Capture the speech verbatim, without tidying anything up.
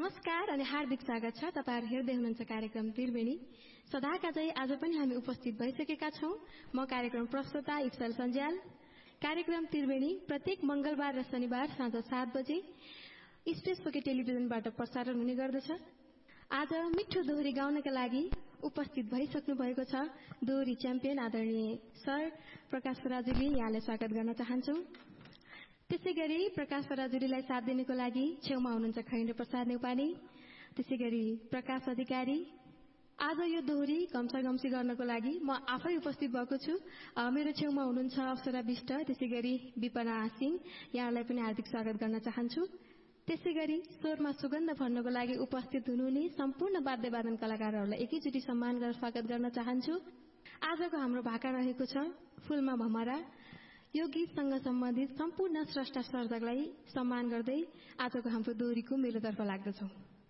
नमस्कार अनि हार्दिक स्वागत छ। तपाईहरु हेर्दै हुनुहुन्छ कार्यक्रम त्रिवेणी। सदाका चाहिँ आज पनि हामी उपस्थित भइसकेका छौं। म कार्यक्रम प्रस्तुता इप्सल सञ्जाल। कार्यक्रम त्रिवेणी प्रत्येक मंगलबार र शनिबार साँझ सात बजे स्पेस पोकेट टेलिभिजनबाट प्रसारण हुने गर्दछ। आज मिठो दोहोरी गाउनका लागि उपस्थित भइसक्नु भएको छ दोहोरी च्याम्पियन आदरणीय सर प्रकाश पराजुली। यहाँलाई स्वागत गर्न चाहन्छु। त्यसैगरी प्रकाश पराजुलीलाई साथ दिनको लागि छेउमा हुनुहुन्छ खैरेन्द्र प्रसाद नेपाली। त्यसैगरी प्रकाश अधिकारी। आज यो दोहोरी गम्सागम्सी गर्नको लागि म आफै उपस्थित भएको छु। मेरो छेउमा हुनुहुन्छ अप्सरा विष्ट। त्यसैगरी विपना सिंह। यहाँलाई पनि हार्दिक स्वागत गर्न चाहन्छु। त्यसैगरी स्वरमा सुगन्ध भर्नको लागि उपस्थित हुनुहुने सम्पूर्ण वाद्यवादन कलाकारहरूलाई एकैचोटी सम्मान गरेर स्वागत गर्न चाहन्छु। आजको हाम्रो भाका रहेको छ फूलमा भमरा। यो गीतसँग सम्बन्धित सम्पूर्ण स्रष्टा सर्जकलाई सम्मान गर्दै आजको हाम्रो दोहोरीको मेलोतर्फ लाग्दछौं।